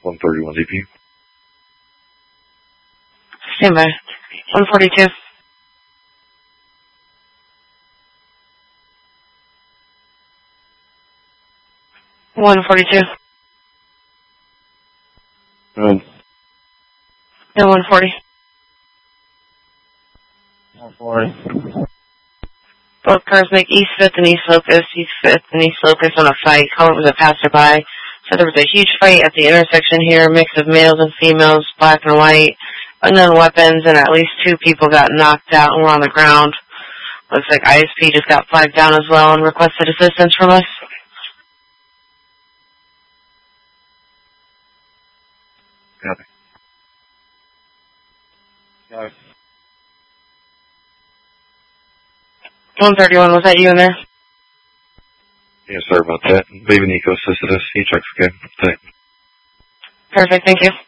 131 DP. Stand by. 142. Good. And 140. 140. Both cars make East 5th and East Locust. East 5th and East Locust on a fight. Caller was a passerby. So there was a huge fight at the intersection here, mix of males and females, black and white, unknown weapons, and at least 2 people got knocked out and were on the ground. Looks like ISP just got flagged down as well and requested assistance from us. Copy. Copy. 131, was that you in there? Yeah, sorry about that. Baby Nico assisted us. He checks okay. Thanks. Perfect, thank you.